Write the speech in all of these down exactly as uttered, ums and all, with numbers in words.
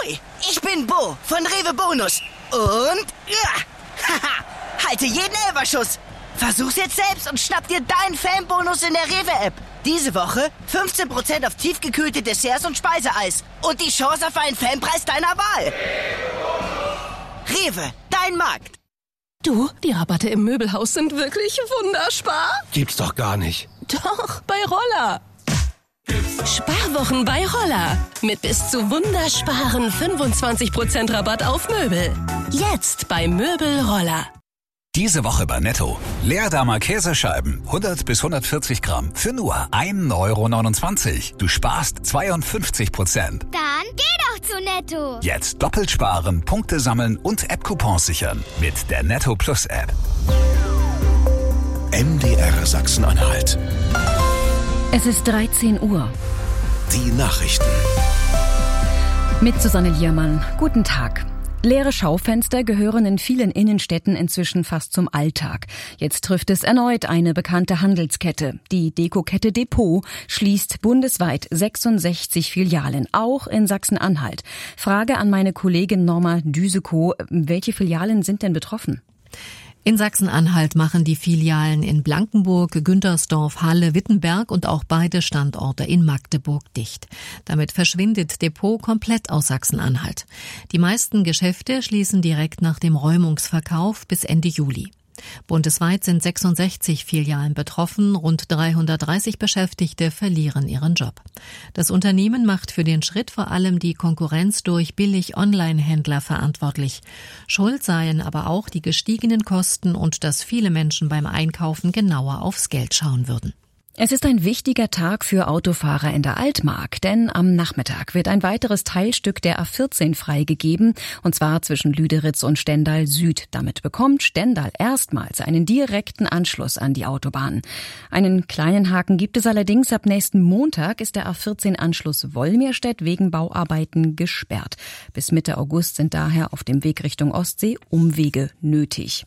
Ahoi, ich bin Bo von Rewe Bonus. Und, ja, haha, halte jeden Elferschuss. Versuch's jetzt selbst und schnapp dir deinen Fanbonus in der Rewe-App. Diese Woche fünfzehn Prozent auf tiefgekühlte Desserts und Speiseeis. Und die Chance auf einen Fanpreis deiner Wahl. Rewe, dein Markt. Du, die Rabatte im Möbelhaus sind wirklich wunderspar. Gibt's doch gar nicht. Doch, bei Roller. Sparwochen bei Roller. Mit bis zu wundersparen fünfundzwanzig Prozent Rabatt auf Möbel. Jetzt bei Möbel Roller. Diese Woche bei Netto. Leerdammer Käsescheiben, hundert bis hundertvierzig Gramm, für nur ein Euro neunundzwanzig. Du sparst zweiundfünfzig Prozent. Dann geh doch zu Netto. Jetzt doppelt sparen, Punkte sammeln und App-Coupons sichern. Mit der Netto Plus App. M D R Sachsen-Anhalt. Es ist dreizehn Uhr. Die Nachrichten. Mit Susanne Liermann. Guten Tag. Leere Schaufenster gehören in vielen Innenstädten inzwischen fast zum Alltag. Jetzt trifft es erneut eine bekannte Handelskette. Die Dekokette Depot schließt bundesweit sechsundsechzig Filialen, auch in Sachsen-Anhalt. Frage an meine Kollegin Norma Düsekow. Welche Filialen sind denn betroffen? In Sachsen-Anhalt machen die Filialen in Blankenburg, Güntersdorf, Halle, Wittenberg und auch beide Standorte in Magdeburg dicht. Damit verschwindet Depot komplett aus Sachsen-Anhalt. Die meisten Geschäfte schließen direkt nach dem Räumungsverkauf bis Ende Juli. Bundesweit sind sechsundsechzig Filialen betroffen, rund dreihundertdreißig Beschäftigte verlieren ihren Job. Das Unternehmen macht für den Schritt vor allem die Konkurrenz durch Billig-Online-Händler verantwortlich. Schuld seien aber auch die gestiegenen Kosten und dass viele Menschen beim Einkaufen genauer aufs Geld schauen würden. Es ist ein wichtiger Tag für Autofahrer in der Altmark, denn am Nachmittag wird ein weiteres Teilstück der A vierzehn freigegeben, und zwar zwischen Lüderitz und Stendal Süd. Damit bekommt Stendal erstmals einen direkten Anschluss an die Autobahn. Einen kleinen Haken gibt es allerdings. Ab nächsten Montag ist der A vierzehn Anschluss Wollmirstedt wegen Bauarbeiten gesperrt. Bis Mitte August sind daher auf dem Weg Richtung Ostsee Umwege nötig.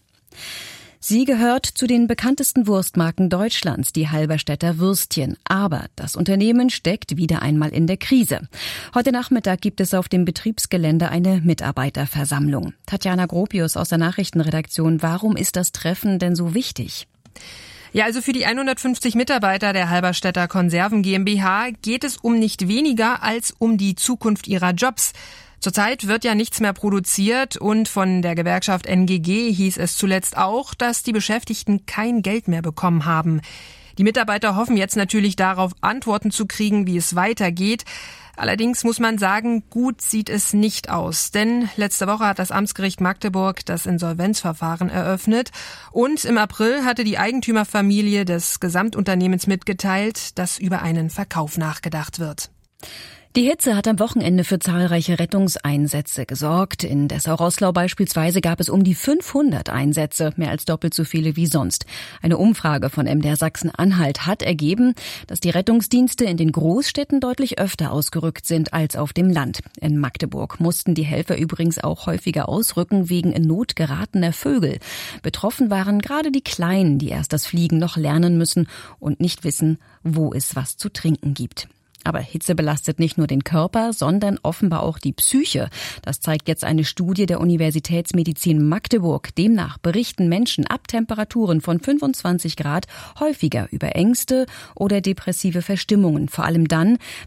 Sie gehört zu den bekanntesten Wurstmarken Deutschlands, die Halberstädter Würstchen. Aber das Unternehmen steckt wieder einmal in der Krise. Heute Nachmittag gibt es auf dem Betriebsgelände eine Mitarbeiterversammlung. Tatjana Gropius aus der Nachrichtenredaktion. Warum ist das Treffen denn so wichtig? Ja, also für die hundertfünfzig Mitarbeiter der Halberstädter Konserven GmbH geht es um nicht weniger als um die Zukunft ihrer Jobs. Zurzeit wird ja nichts mehr produziert und von der Gewerkschaft N G G hieß es zuletzt auch, dass die Beschäftigten kein Geld mehr bekommen haben. Die Mitarbeiter hoffen jetzt natürlich darauf, Antworten zu kriegen, wie es weitergeht. Allerdings muss man sagen, gut sieht es nicht aus. Denn letzte Woche hat das Amtsgericht Magdeburg das Insolvenzverfahren eröffnet. Und im April hatte die Eigentümerfamilie des Gesamtunternehmens mitgeteilt, dass über einen Verkauf nachgedacht wird. Die Hitze hat am Wochenende für zahlreiche Rettungseinsätze gesorgt. In Dessau-Roßlau beispielsweise gab es um die fünfhundert Einsätze, mehr als doppelt so viele wie sonst. Eine Umfrage von M D R Sachsen-Anhalt hat ergeben, dass die Rettungsdienste in den Großstädten deutlich öfter ausgerückt sind als auf dem Land. In Magdeburg mussten die Helfer übrigens auch häufiger ausrücken wegen in Not geratener Vögel. Betroffen waren gerade die Kleinen, die erst das Fliegen noch lernen müssen und nicht wissen, wo es was zu trinken gibt. Aber Hitze belastet nicht nur den Körper, sondern offenbar auch die Psyche. Das zeigt jetzt eine Studie der Universitätsmedizin Magdeburg. Demnach berichten Menschen ab Temperaturen von fünfundzwanzig Grad häufiger über Ängste oder depressive Verstimmungen. Vor allem dann,